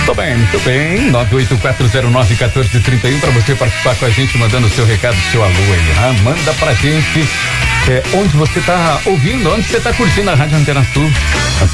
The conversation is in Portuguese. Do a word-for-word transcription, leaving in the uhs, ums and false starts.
Muito bem, muito bem. nove oito quatro zero nove um quatro três um para você participar com a gente, mandando o seu recado, seu alô aí, né? Manda pra gente é, onde você tá ouvindo, onde você tá curtindo a Rádio Antena Sul.